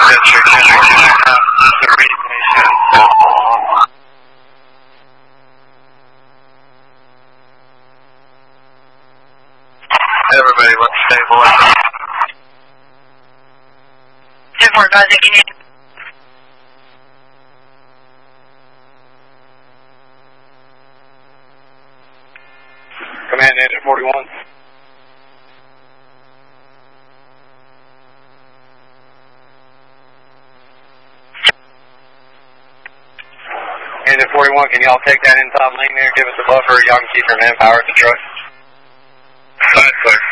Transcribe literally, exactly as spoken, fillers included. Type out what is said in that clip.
Everybody, let's stabilize. ten four, advise it, can you... Command Engine forty-one. Engine forty-one, can y'all take that inside lane there, give us a buffer, y'all can keep your manpower at the truck? Side, sir.